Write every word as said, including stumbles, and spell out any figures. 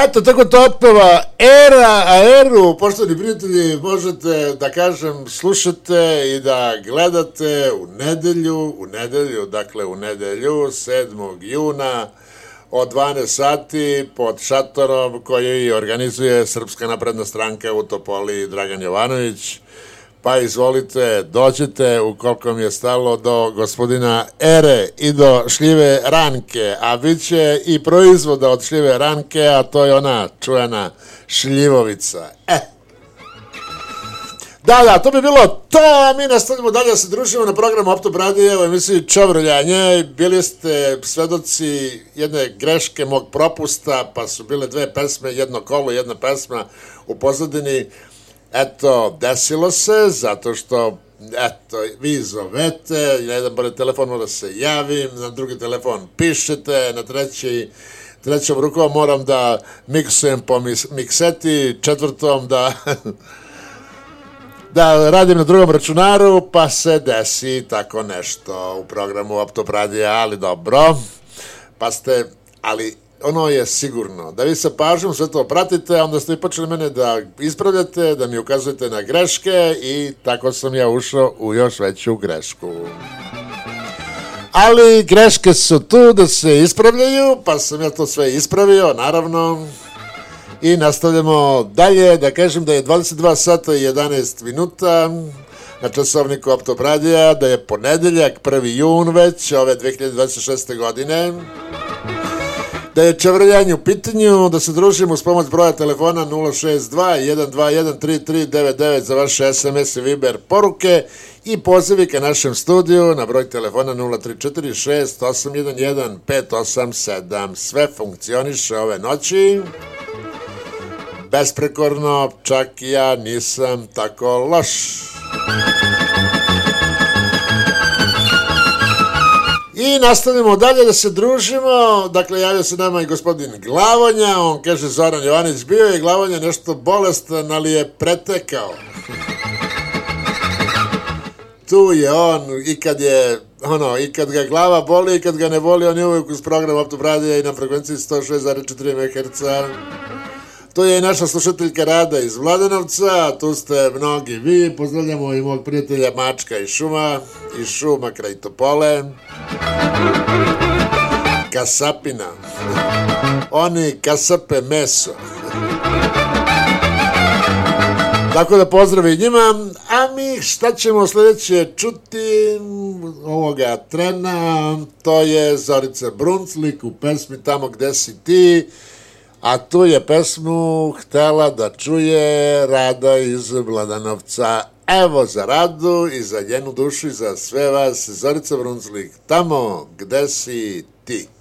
Eto, tako to otpeva Era, a Eru, poštovani prijatelji, možete da kažem, slušate i da gledate u nedelju, u nedelju, dakle u nedelju, sedmog juna, od dvanaest sati, pod šatorom koji organizuje Srpska napredna stranka u Topoli Dragan Jovanović. Pa izvolite, dođite ukoliko mi je stalo do gospodina Ere i do šljive Ranke, a bit će i proizvoda od šljive Ranke, a to je ona čuvena šljivovica. E. Da, da, to bi bilo to, a mi nastavljamo dalje da se družimo na programu Optop radija u emisiji Čovrljanje. Bili ste svedoci jedne greške mog propusta, pa su bile dve pesme, jedno kolo, jedna pesma u pozadini. Eto, desilo se, zato što, eto, vi zovete, na jedan bolje telefon mora se javim, na drugi telefon pišete, na treći, trećom rukom moram da miksujem po mikseti, četvrtom da, da radim na drugom računaru, pa se desi tako nešto u programu Optop radija, ali dobro, pa ste, ali ono je sigurno, da vi sa pažnjom sve to pratite, onda ste i počeli mene da ispravljate, da mi ukazujete na greške i tako sam ja ušao u još veću grešku. Ali greške su tu da se ispravljaju, pa sam ja to sve ispravio, naravno, i nastavljamo dalje, da kažem da je dvadeset dva sata i jedanaest minuta na časovniku Optop radija, da je ponedeljak, prvi jun već, ove dve hiljade dvadeset šeste godine, da je čavrljanje u pitanju, da se družimo uz pomoć broja telefona nula šest dva jedan dva jedan tri tri devet devet za vaše es em es i Viber poruke i pozivi ka našem studiju na broj telefona nula tri četiri šest osam jedan jedan pet osam sedam. Sve funkcioniše ove noći besprekorno, čak i ja nisam tako loš. I nastavljamo dalje da se družimo, dakle javio se nama i gospodin Glavonja, on kaže Zoran Jovanović bio je Glavonja nešto bolestan, ali je pretekao. Tu je on i kad je, ono, i kad ga glava boli i kad ga ne boli, on je uvijek uz program Optop radija i na frekvenciji sto šest zarez četiri megaherca. Tu je i naša slušateljka Rada iz Mladenovca, tu ste mnogi vi, pozdravljamo i mog prijatelja Mačka iz Šuma, iz Šuma kraj Topole, Kasapina, oni kasape meso. Tako da pozdravi njima, a mi šta ćemo sljedeće čuti ovoga trena, to je Zorica Brunclik u pesmi Tamo gde si ti, a tu je pesmu htela da čuje Rada iz Mladenovca. Evo za Radu i za njenu dušu i za sve vas, Zorica Brunclik, Tamo gde si ti.